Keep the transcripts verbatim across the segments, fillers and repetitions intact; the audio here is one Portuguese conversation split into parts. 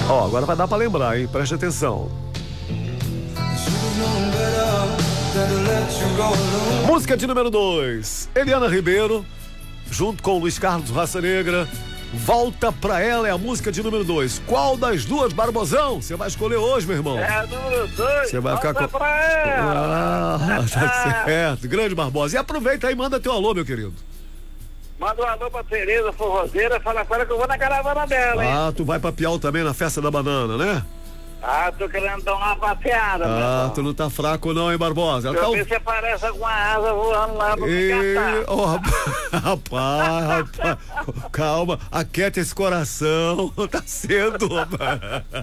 Ó, agora vai dar pra lembrar, hein? Preste atenção. Música de número dois. Eliana Ribeiro, junto com Luiz Carlos Raça Negra. Volta Pra Ela é a música de número dois. Qual das duas, Barbosão? Você vai escolher hoje, meu irmão? É a número dois. Você vai Volta ficar com... Pra Ela. Ah, tá certo. Grande Barbosa. E aproveita aí e manda teu alô, meu querido. Manda um alô pra Tereza Forrozeira, fala com ela que eu vou na caravana dela, hein? Ah, tu vai pra Piau também na festa da banana, né? Ah, tô querendo dar uma passeada, Ah, tu não tá fraco não, hein, Barbosa? Deixa Ela eu tá... ver se aparece alguma asa voando lá pra me E... catar. oh, rapaz, rapaz, calma, aquieta esse coração, tá cedo, rapaz.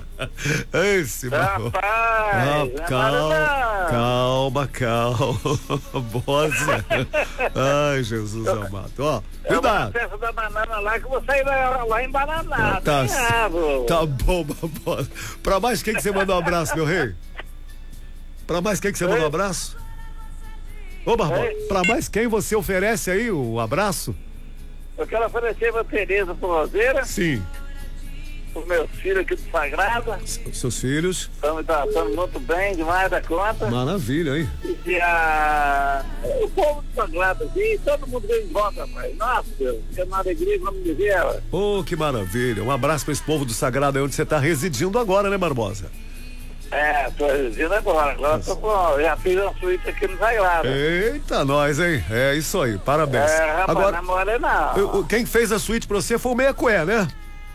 Esse, Rapaz, ah, não é calma, nada, calma, calma, Bosa. Ai, Jesus amado, ó, é uma cuidado. festa da banana lá que eu vou sair lá, lá embananado. Tá, Ah, tá bom, Barbosa. Pra mais quem que você mandou um abraço, meu rei? Pra mais quem que você mandou um abraço? Ô, Barbosa, pra mais quem você oferece aí o abraço? Eu quero oferecer pra Tereza Forrozeira, Sim. os meus filhos aqui do Sagrada. Seus filhos? Estão me tratando muito bem, demais da conta. Maravilha, hein? E a... o povo do Sagrado aqui, todo mundo vem em volta, pai. Nossa, Deus, é uma alegria, vamos dizer. Oh, que maravilha. Um abraço pra esse povo do Sagrado aí onde você tá residindo agora, né, Barbosa? É, tô residindo agora. Agora tô com, já fiz uma suíte aqui no Sagrado. Eita, nós, hein? É isso aí, parabéns. É, rapaz, agora, namora não. eu, quem fez a suíte pra você foi o Meia Cué, né?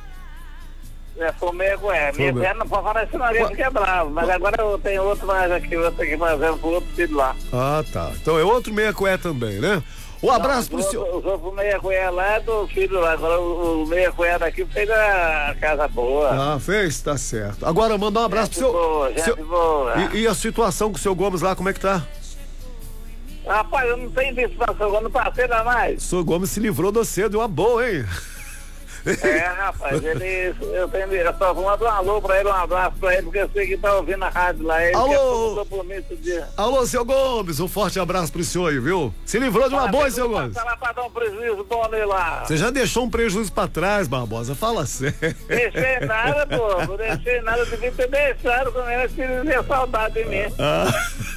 É, foi meia cué. Minha Foi perna não pode falar isso não, ele fica bravo. Mas agora eu tenho outro mais aqui, outro aqui fazendo pro outro filho lá. Ah, tá. Então é outro Meia Cué também, né? Um abraço não, pro os senhor. outros- Os outros meia cué lá é do filho lá. Agora o, o meia cué daqui fez a casa boa. Ah, fez? Tá certo. Agora mandar um abraço Gente pro seu. boa, gente seu- boa. E, e a situação com o seu Gomes lá, como é que tá? Rapaz, eu não tenho visto passou, eu não passei lá mais. O seu Gomes se livrou do cedo, deu uma boa, hein? É, rapaz, ele, eu, tenho, eu só vou mandar um alô pra ele, um abraço pra ele, porque eu sei que tá ouvindo a rádio lá. Ele Alô? quer todo compromisso de... Alô, seu Gomes, um forte abraço pro senhor aí, viu? Se livrou de uma boa, hein, seu Gomes? Tá lá pra dar um prejuízo bom nele lá. Você já deixou um prejuízo pra trás, Barbosa, fala sério. Deixei nada, pô, não deixei nada, devia ter deixado com ele, que ele tinha saudade de mim. Ah,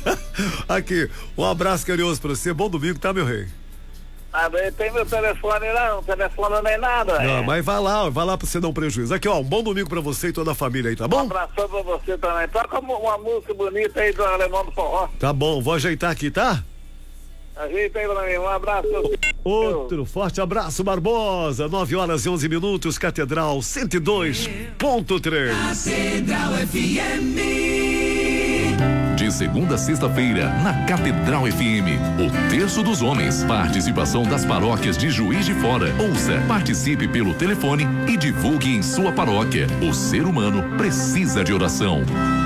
aqui, um abraço carinhoso pra você, bom domingo, tá, meu rei? Ah, bem, tem meu telefone lá, não telefone nem nada. Não, é. mas vai lá, vai lá pra você dar um prejuízo. Aqui, ó, um bom domingo pra você e toda a família aí, tá Um bom? abração pra você também. Toca uma, uma música bonita aí do Alemão do Forró. Tá bom, vou ajeitar aqui, tá? Ajeita aí pra mim, um abraço. Outro forte abraço, Barbosa. nove horas e onze minutos, Catedral cento e dois ponto três. Catedral F M. De segunda a sexta-feira, na Catedral F M, o Terço dos Homens. Participação das paróquias de Juiz de Fora. Ouça, participe pelo telefone e divulgue em sua paróquia. O ser humano precisa de oração.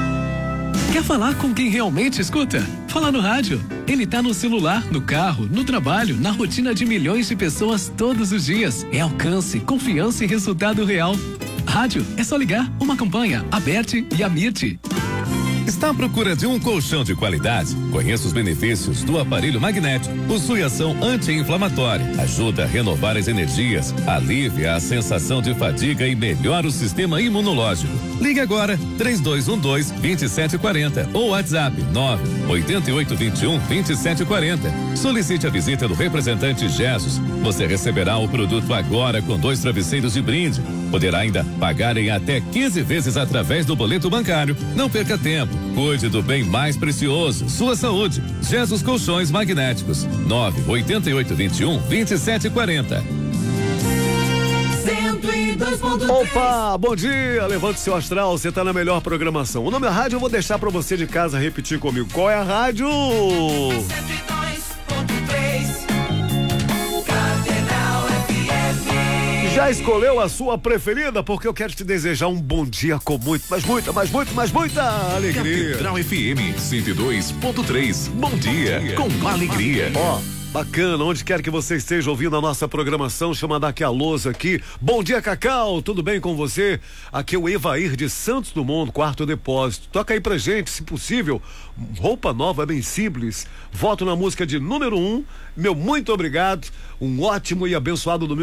Quer falar com quem realmente escuta? Fala no rádio. Ele tá no celular, no carro, no trabalho, na rotina de milhões de pessoas todos os dias. É alcance, confiança e resultado real. Rádio, é só ligar, uma campanha, Aberte e Amirte. Está à procura de um colchão de qualidade? Conheça os benefícios do aparelho magnético. Possui ação anti-inflamatória, ajuda a renovar as energias, alivia a sensação de fadiga e melhora o sistema imunológico. Ligue agora três dois um dois, dois sete quatro zero ou WhatsApp nove oito oito dois um, dois sete quatro zero. Solicite a visita do representante Jesus. Você receberá o produto agora com dois travesseiros de brinde. Poderá ainda pagar em até quinze vezes através do boleto bancário. Não perca tempo. Cuide do bem mais precioso, sua saúde. Jesus Colchões Magnéticos. nove oito oito dois um, dois sete quatro zero. Opa, bom dia, levante seu astral, você tá na melhor programação. O nome da rádio eu vou deixar pra você de casa repetir comigo. Qual é a rádio? cento e dois ponto três. Catedral F M. Já escolheu a sua preferida? Porque eu quero te desejar um bom dia com muito, mas muita, mas muito, mas muita alegria. Catedral F M cento e dois ponto três. Bom dia com alegria. Ó, bacana, onde quer que você esteja ouvindo a nossa programação, chama daqui a lousa aqui. Bom dia, Cacau, tudo bem com você? Aqui é o Evair de Santos Dumont, Quarto Depósito. Toca aí pra gente, se possível, roupa nova, bem simples. Voto na música de número um, meu muito obrigado, um ótimo e abençoado domingo.